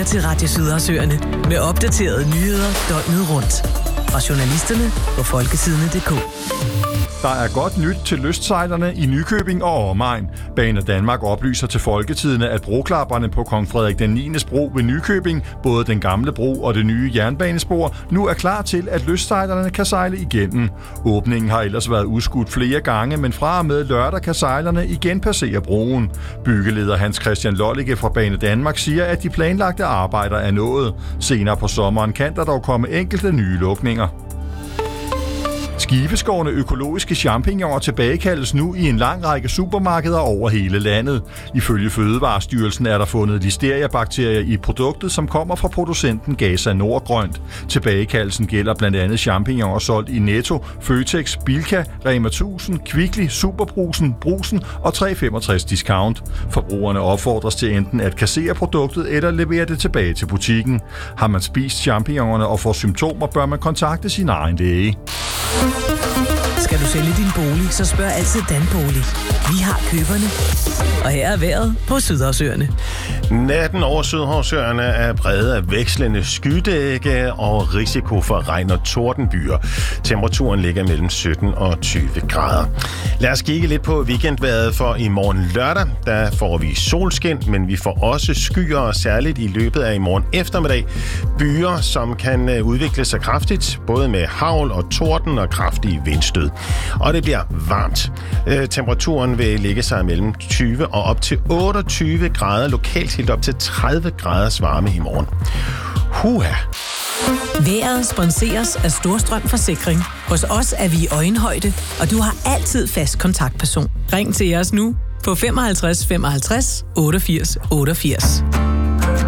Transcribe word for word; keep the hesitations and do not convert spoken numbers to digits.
til Radio Sydersøerne med opdaterede nyheder døgnet rundt. Fra journalisterne på folketidene punktum d k. Der er godt nyt til lystsejlerne i Nykøbing og omegn. Bane Danmark oplyser til Folketidene, at broklapperne på Kong Frederik den niendes bro ved Nykøbing, både den gamle bro og det nye jernbanespor, nu er klar til, at lystsejlerne kan sejle igennem. Åbningen har ellers været udskudt flere gange, men fra og med lørdag kan sejlerne igen passere broen. Byggeleder Hans Christian Lollicke fra Bane Danmark siger, at de planlagte arbejder er nået. Senere på sommeren kan der dog komme enkelte nye lukninger. Skiveskårne økologiske champignoner tilbagekaldes nu i en lang række supermarkeder over hele landet. Ifølge Fødevarestyrelsen er der fundet listeria-bakterier i produktet, som kommer fra producenten Gaza Nordgrønt. Tilbagekaldelsen gælder blandt andet champignoner solgt i Netto, Føtex, Bilka, Rema tusind, Kvickly, Superbrusen, Brusen og tre femogtres Discount. Forbrugerne opfordres til enten at kassere produktet eller levere det tilbage til butikken. Har man spist champignonerne og får symptomer, bør man kontakte sin egen læge. Skal du sælge din bolig, så spørg altid Danbolig. Vi har køberne. Og her er vejret på Sydersøerne. Natten over Sydersøerne er præget af vekslende skydække og risiko for regn og tordenbyer. Temperaturen ligger mellem sytten og tyve grader. Lad os kigge lidt på weekendvejret, for i morgen lørdag, der får vi solskin, men vi får også skyer, særligt i løbet af i morgen eftermiddag. Byer, som kan udvikle sig kraftigt, både med hagl og torden og kraftige vindstød. Og det bliver varmt. Temperaturen vil ligge sig mellem tyve og op til otteogtyve grader, lokalt helt op til tredive graders varme i morgen. Huha! Vejret sponseres af Storstrøm Forsikring. Hos os er vi i øjenhøjde, og du har altid fast kontaktperson. Ring til os nu på femoghalvtreds femoghalvtreds otteogfirs otteogfirs.